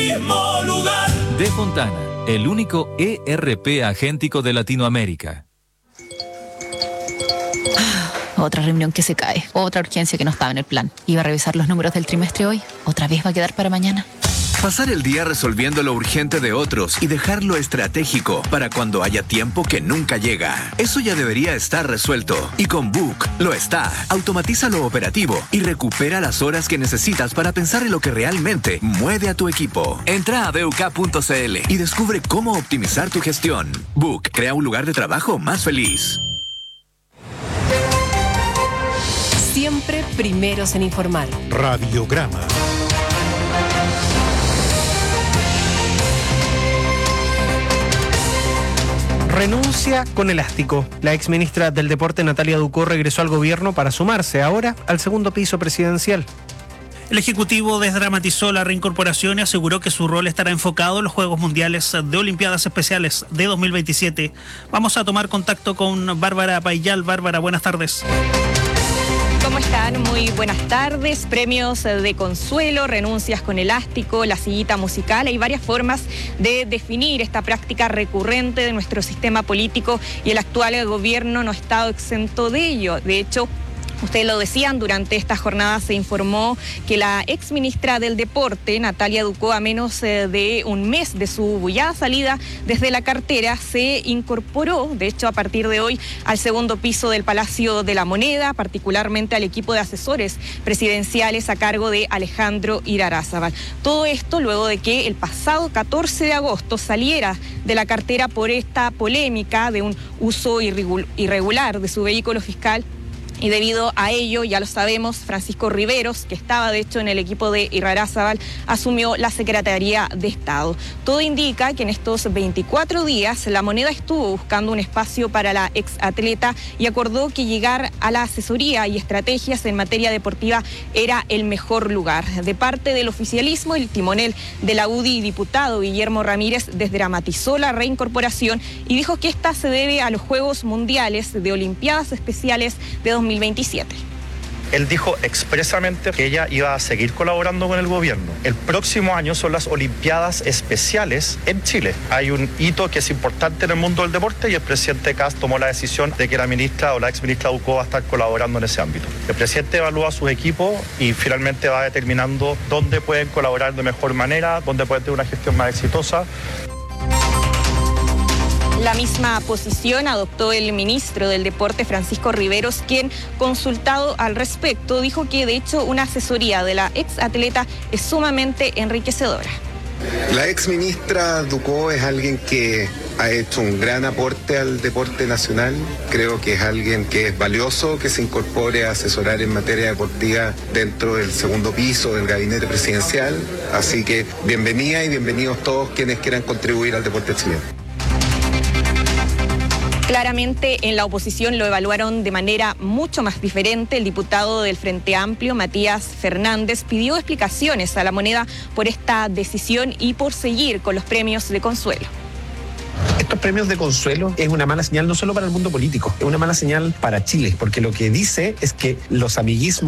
mismo lugar. De Fontana, el único ERP agéntico de Latinoamérica. Otra reunión que se cae, otra urgencia que no estaba en el plan. Iba a revisar los números del trimestre hoy, otra vez va a quedar para mañana. Pasar el día resolviendo lo urgente de otros y dejar lo estratégico para cuando haya tiempo que nunca llega. Eso ya debería estar resuelto. Y con Book lo está. Automatiza lo operativo y recupera las horas que necesitas para pensar en lo que realmente mueve a tu equipo. Entra a BUK.cl y descubre cómo optimizar tu gestión. Book crea un lugar de trabajo más feliz. Siempre primeros en informar. Radiograma. Renuncia con elástico. La exministra del Deporte, Natalia Ducó, regresó al gobierno para sumarse ahora al segundo piso presidencial. El Ejecutivo desdramatizó la reincorporación y aseguró que su rol estará enfocado en los Juegos Mundiales de Olimpiadas Especiales de 2027. Vamos a tomar contacto con Bárbara Payal. Bárbara, buenas tardes. ¿Cómo están? Muy buenas tardes. Premios de consuelo, renuncias con elástico, la sillita musical. Hay varias formas de definir esta práctica recurrente de nuestro sistema político y el actual gobierno no ha estado exento de ello. De hecho, ustedes lo decían, durante esta jornada se informó que la exministra del Deporte, Natalia Ducó, a menos de un mes de su bullada salida desde la cartera, se incorporó, de hecho, a partir de hoy, al segundo piso del Palacio de la Moneda, particularmente al equipo de asesores presidenciales a cargo de Alejandro Irarrázaval. Todo esto luego de que el pasado 14 de agosto saliera de la cartera por esta polémica de un uso irregular de su vehículo fiscal. Y debido a ello, ya lo sabemos, Francisco Riveros, que estaba de hecho en el equipo de Irarrázaval, asumió la Secretaría de Estado. Todo indica que en estos 24 días la Moneda estuvo buscando un espacio para la exatleta y acordó que llegar a la asesoría y estrategias en materia deportiva era el mejor lugar. De parte del oficialismo, el timonel de la UDI, diputado Guillermo Ramírez, desdramatizó la reincorporación y dijo que esta se debe a los Juegos Mundiales de Olimpiadas Especiales de 2027. Él dijo expresamente que ella iba a seguir colaborando con el gobierno. El próximo año son las Olimpiadas Especiales en Chile. Hay un hito que es importante en el mundo del deporte y el presidente Kast tomó la decisión de que la ministra o la exministra Ducó va a estar colaborando en ese ámbito. El presidente evalúa a sus equipos y finalmente va determinando dónde pueden colaborar de mejor manera, dónde pueden tener una gestión más exitosa. La misma posición adoptó el ministro del Deporte, Francisco Riveros, quien, consultado al respecto, dijo que de hecho una asesoría de la exatleta es sumamente enriquecedora. La exministra Ducó es alguien que ha hecho un gran aporte al deporte nacional. Creo que es alguien que es valioso que se incorpore a asesorar en materia deportiva dentro del segundo piso del gabinete presidencial. Así que bienvenida y bienvenidos todos quienes quieran contribuir al deporte chileno. Claramente en la oposición lo evaluaron de manera mucho más diferente. El diputado del Frente Amplio, Matías Fernández, pidió explicaciones a la Moneda por esta decisión y por seguir con los premios de consuelo. Estos premios de consuelo es una mala señal no solo para el mundo político, es una mala señal para Chile, porque lo que dice es que los amiguismos